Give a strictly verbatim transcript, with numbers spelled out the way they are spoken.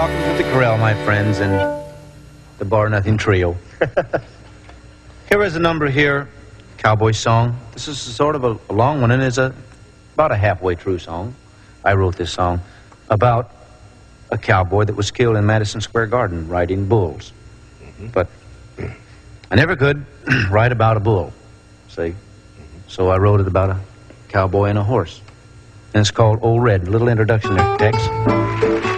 welcome to the corral, my friends, and the Bar Nothing Trio. Here is a number here, cowboy song. This is sort of a, a long one, and it's a, about a halfway true song. I wrote this song about a cowboy that was killed in Madison Square Garden riding bulls. Mm-hmm. But I never could write about a bull, see? Mm-hmm. So I wrote it about a cowboy and a horse. And it's called Old Red. A little introduction there, Tex.